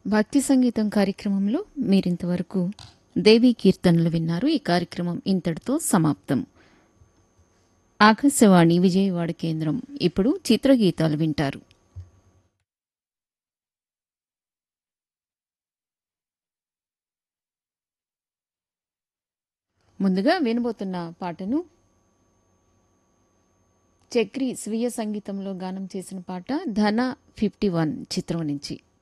భక్తి సంగీతం కార్యక్రమంలో మీరింతవరకు దేవీ కీర్తనలు విన్నారు. ఈ కార్యక్రమం ఇంతటితో సమాప్తం. ఆకాశవాణి విజయవాడ కేంద్రం. ఇప్పుడు చిత్రగీతాలు వింటారు. ముందుగా వినబోతున్న పాటను చక్రి స్వీయ సంగీతంలో గానం చేసిన పాట ధన 51 చిత్రం నుంచి.